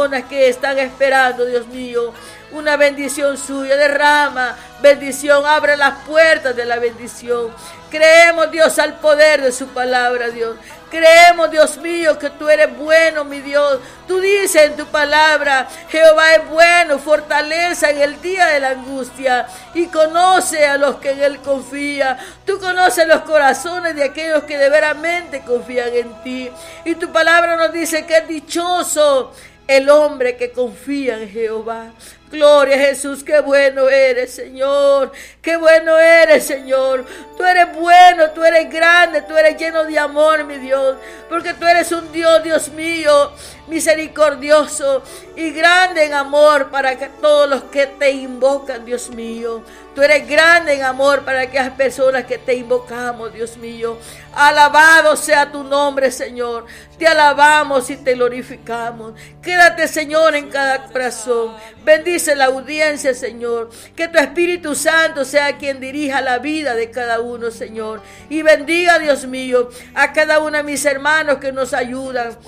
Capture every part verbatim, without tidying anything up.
personas que están esperando, Dios mío, una bendición suya. Derrama bendición, abre las puertas de la bendición. Creemos, Dios, al poder de su palabra, Dios. Creemos, Dios mío, que tú eres bueno, mi Dios. Tú dices en tu palabra, Jehová es bueno, fortaleza en el día de la angustia y conoce a los que en él confían. Tú conoces los corazones de aquellos que de veramente confían en ti. Y tu palabra nos dice que es dichoso el hombre que confía en Jehová. Gloria a Jesús, qué bueno eres, Señor, qué bueno eres, Señor. Tú eres bueno, tú eres grande, tú eres lleno de amor, mi Dios, porque tú eres un Dios, Dios mío, misericordioso y grande en amor para que todos los que te invocan, Dios mío. Tú eres grande en amor para aquellas personas que te invocamos, Dios mío. Alabado sea tu nombre, Señor. Te alabamos y te glorificamos. Quédate, Señor, en cada corazón. Bendice la audiencia, Señor. Que tu Espíritu Santo sea quien dirija la vida de cada uno, Señor. Y bendiga, Dios mío, a cada uno de mis hermanos que nos ayudan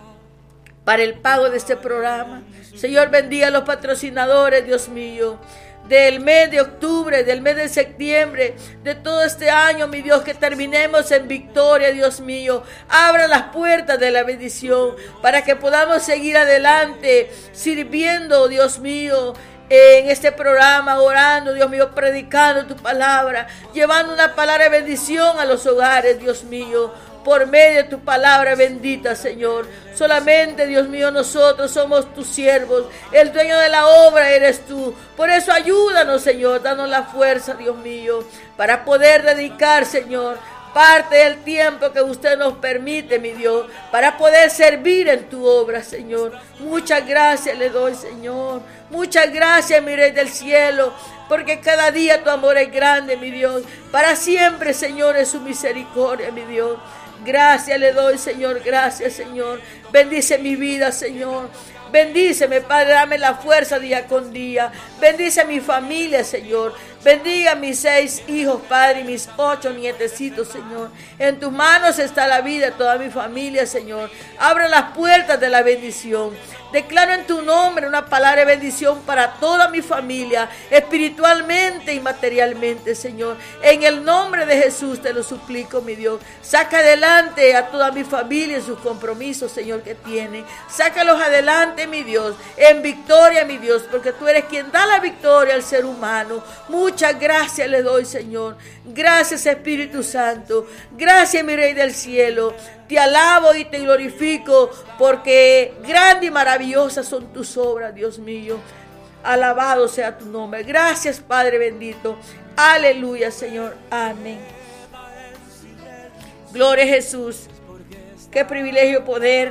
para el pago de este programa. Señor, bendiga a los patrocinadores, Dios mío, del mes de octubre, del mes de septiembre, de todo este año, mi Dios, que terminemos en victoria, Dios mío. Abra las puertas de la bendición para que podamos seguir adelante, sirviendo, Dios mío, en este programa, orando, Dios mío, predicando tu palabra, llevando una palabra de bendición a los hogares, Dios mío, por medio de tu palabra bendita, Señor. Solamente, Dios mío, nosotros somos tus siervos. El dueño de la obra eres tú. Por eso ayúdanos, Señor. Danos la fuerza, Dios mío, para poder dedicar, Señor, parte del tiempo que usted nos permite, mi Dios, para poder servir en tu obra, Señor. Muchas gracias le doy, Señor. Muchas gracias, mi Rey del cielo, porque cada día tu amor es grande, mi Dios. Para siempre, Señor, es su misericordia, mi Dios. Gracias le doy, Señor, gracias, Señor. Bendice mi vida, Señor. Bendíceme, Padre, dame la fuerza día con día. Bendice a mi familia, Señor. Bendiga a mis seis hijos, Padre, y mis ocho nietecitos, Señor. En tus manos está la vida de toda mi familia, Señor. Abre las puertas de la bendición. Declaro en tu nombre una palabra de bendición para toda mi familia, espiritualmente y materialmente, Señor. En el nombre de Jesús te lo suplico, mi Dios. Saca adelante a toda mi familia en sus compromisos, Señor, que tienen. Sácalos adelante, mi Dios, en victoria, mi Dios, porque tú eres quien da la victoria al ser humano. Muchas gracias le doy, Señor. Gracias, Espíritu Santo. Gracias, mi Rey del cielo. Te alabo y te glorifico porque grande y maravillosas son tus obras, Dios mío. Alabado sea tu nombre. Gracias, Padre bendito. Aleluya, Señor. Amén. Gloria a Jesús. Qué privilegio poder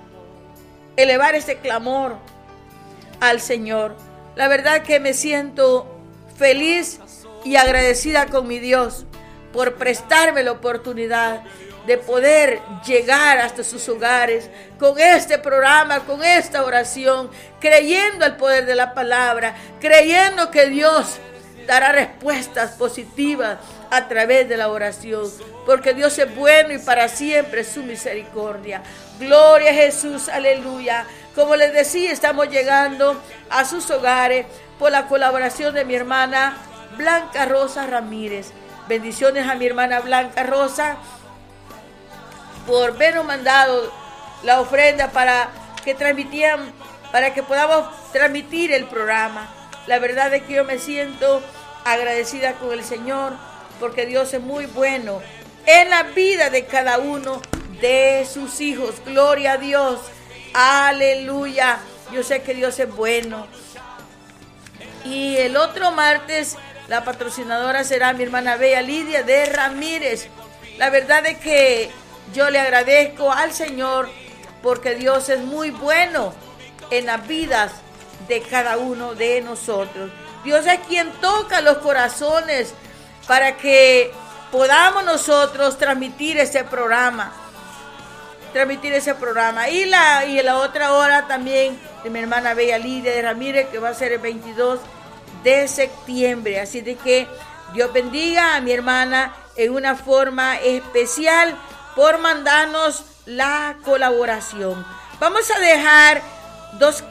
elevar este clamor al Señor. La verdad que me siento feliz y agradecida con mi Dios por prestarme la oportunidad de poder llegar hasta sus hogares con este programa, con esta oración, creyendo el poder de la palabra, creyendo que Dios dará respuestas positivas a través de la oración, porque Dios es bueno y para siempre es su misericordia. Gloria a Jesús, aleluya. Como les decía, estamos llegando a sus hogares por la colaboración de mi hermana Blanca Rosa Ramírez. Bendiciones a mi hermana Blanca Rosa por vernos mandado la ofrenda para que transmitían, para que podamos transmitir el programa. La verdad es que yo me siento agradecida con el Señor porque Dios es muy bueno en la vida de cada uno de sus hijos. Gloria a Dios. Aleluya. Yo sé que Dios es bueno. Y el otro martes la patrocinadora será mi hermana Bella Lidia de Ramírez. La verdad es que yo le agradezco al Señor porque Dios es muy bueno en las vidas de cada uno de nosotros. Dios es quien toca los corazones para que podamos nosotros transmitir ese programa. Transmitir ese programa. Y la, y la otra hora también de mi hermana Bella Lidia de Ramírez, que va a ser el veintidós de septiembre. Así de que Dios bendiga a mi hermana en una forma especial por mandarnos la colaboración. Vamos a dejar dos